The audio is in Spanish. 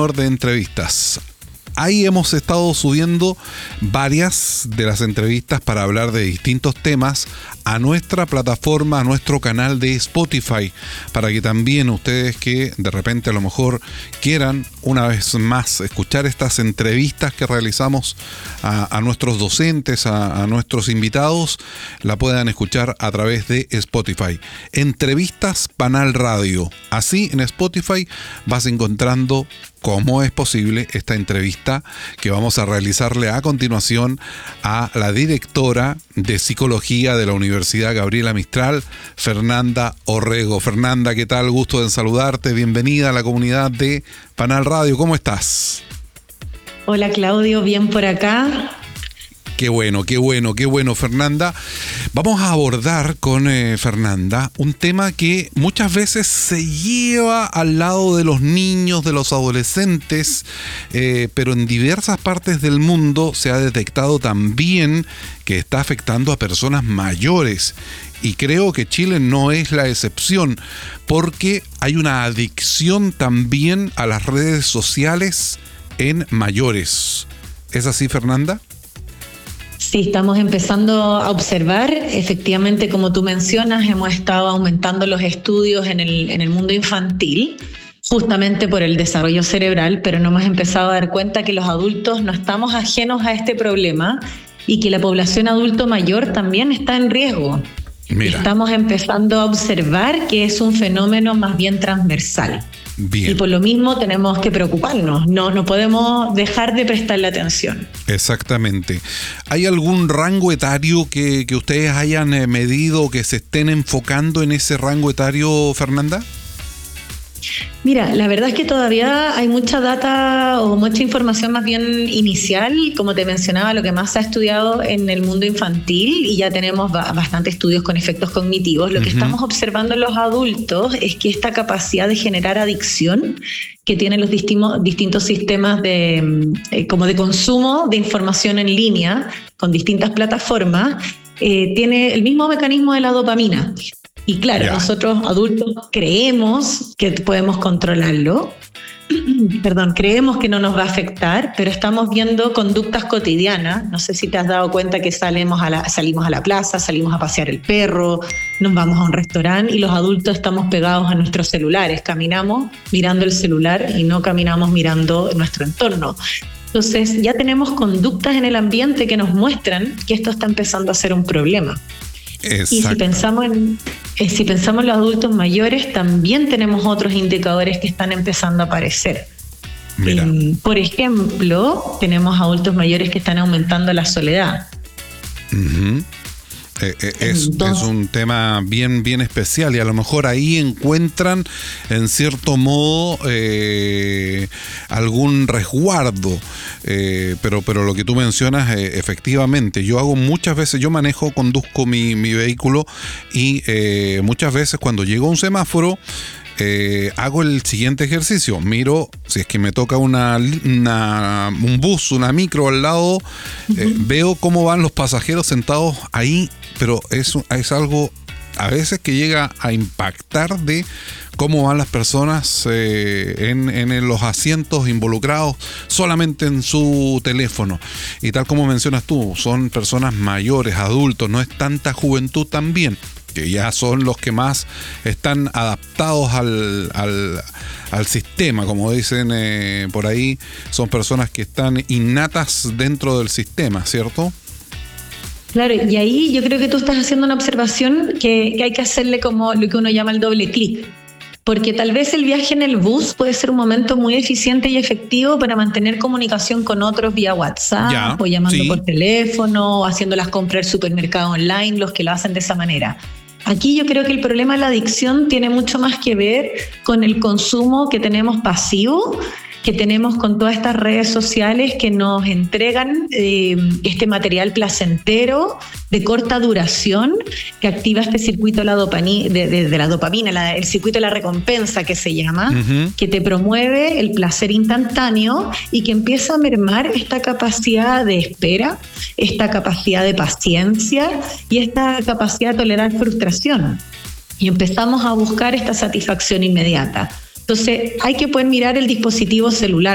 tenor de entrevistas. Ahí hemos estado subiendo varias de las entrevistas para hablar de distintos temas a nuestra plataforma, a nuestro canal de Spotify, para que también ustedes que de repente a lo mejor quieran una vez más escuchar estas entrevistas que realizamos a nuestros docentes, a nuestros invitados, la puedan escuchar a través de Spotify. Entrevistas Panal Radio. Así en Spotify vas encontrando cómo es posible esta entrevista que vamos a realizarle a continuación a la directora de Psicología de la Universidad Gabriela Mistral, Fernanda Orrego. Fernanda, ¿qué tal? Gusto en saludarte. Bienvenida a la comunidad de Panal Radio. ¿Cómo estás? Hola, Claudio. Bien por acá. Qué bueno, Fernanda. Vamos a abordar con Fernanda un tema que muchas veces se lleva al lado de los niños, de los adolescentes, pero en diversas partes del mundo se ha detectado también que está afectando a personas mayores. Y creo que Chile no es la excepción, porque hay una adicción también a las redes sociales en mayores. ¿Es así, Fernanda? Sí, estamos empezando a observar, efectivamente, como tú mencionas, hemos estado aumentando los estudios en el mundo infantil, justamente por el desarrollo cerebral, pero nos hemos empezado a dar cuenta que los adultos no estamos ajenos a este problema y que la población adulto mayor también está en riesgo. Mira. Estamos empezando a observar que es un fenómeno más bien transversal. Bien. Y por lo mismo tenemos que preocuparnos, no podemos dejar de prestarle atención. Exactamente. ¿Hay algún rango etario que ustedes hayan medido, que se estén enfocando en ese rango etario, Fernanda? Mira, la verdad es que todavía hay mucha data o mucha información más bien inicial. Como te mencionaba, lo que más se ha estudiado en el mundo infantil, y ya tenemos bastantes estudios con efectos cognitivos. Lo que estamos observando en los adultos es que esta capacidad de generar adicción que tienen los distintos sistemas como de consumo de información en línea con distintas plataformas, tiene el mismo mecanismo de la dopamina. Y claro, nosotros adultos creemos que podemos controlarlo, creemos que no nos va a afectar, pero estamos viendo conductas cotidianas. No sé si te has dado cuenta que salimos a la plaza, salimos a pasear el perro, nos vamos a un restaurante y los adultos estamos pegados a nuestros celulares, caminamos mirando el celular y no caminamos mirando nuestro entorno. Entonces ya tenemos conductas en el ambiente que nos muestran que esto está empezando a ser un problema. Exacto. Y si pensamos en los adultos mayores, también tenemos otros indicadores que están empezando a aparecer. Por ejemplo, tenemos adultos mayores que están aumentando la soledad. Es un tema bien especial, y a lo mejor ahí encuentran en cierto modo algún resguardo, pero lo que tú mencionas, efectivamente, yo hago muchas veces, conduzco mi vehículo, y muchas veces cuando llego a un semáforo hago el siguiente ejercicio: miro si es que me toca un bus, una micro al lado, veo cómo van los pasajeros sentados ahí, pero es algo a veces que llega a impactar de cómo van las personas en los asientos involucrados solamente en su teléfono. Y tal como mencionas tú, son personas mayores, adultos, no es tanta juventud también, que ya son los que más están adaptados al sistema, como dicen por ahí, son personas que están innatas dentro del sistema, ¿cierto? Claro, y ahí yo creo que tú estás haciendo una observación que hay que hacerle como lo que uno llama el doble clic. Porque tal vez el viaje en el bus puede ser un momento muy eficiente y efectivo para mantener comunicación con otros vía WhatsApp, o llamando por teléfono, o haciendo las compras del supermercado online, los que lo hacen de esa manera. Aquí yo creo que el problema de la adicción tiene mucho más que ver con el consumo que tenemos pasivo, que tenemos con todas estas redes sociales que nos entregan este material placentero de corta duración, que activa este circuito de la dopamina, el circuito de la recompensa que se llama, que te promueve el placer instantáneo y que empieza a mermar esta capacidad de espera, esta capacidad de paciencia y esta capacidad de tolerar frustración. Y empezamos a buscar esta satisfacción inmediata. Entonces hay que poder mirar el dispositivo celular.